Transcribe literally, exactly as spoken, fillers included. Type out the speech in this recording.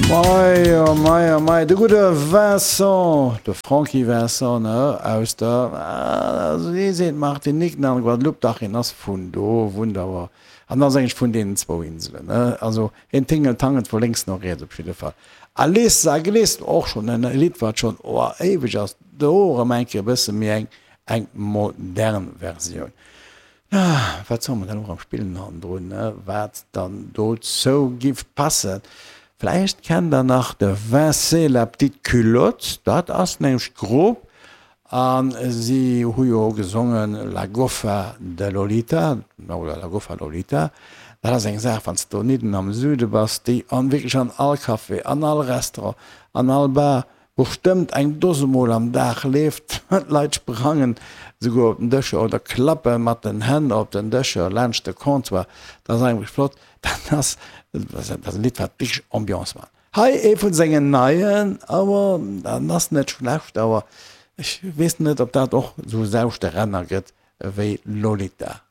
Meier Meier Mei de gute Vincent de Frankie Vincent ne, aus der äh, se macht den Nick an Guadeloupedach in ass vun do wunderbar an ass eng vun den zwo Inseln ne? Also en Tingel tanget vor längst noch red op Fall. Alles sa gelest och schon en Lied wat schon oh, ewig ass do meinke bësse mir eng eng modern Version. Ja, wat soll man dann noch am Spielen an droen wat dann dort so gift passen. Vielleicht kennt er nach der Vincent la petite culotte, dat ass nämlich grob an sie hu gesungen La Goffa de Lolita oder La Goffa Lolita. Dat eng Sa van Stoniden am Süde was die an wirklich an all Kaffee, an all Restaurant, an all Bar, wo stimmt eng Dosemol am Dach lebt, Leiit sprangen so go op den Dëcher oder klappe mat den Händen op den Dëcher lsch de Kont war, dat eigentlich flott, das Lied wat dich Ambiance war. Hei e vun segen Neien, aber das net schlecht, aber ich wees net, ob dat doch so sauchte Renner gëtt wéi Lolita.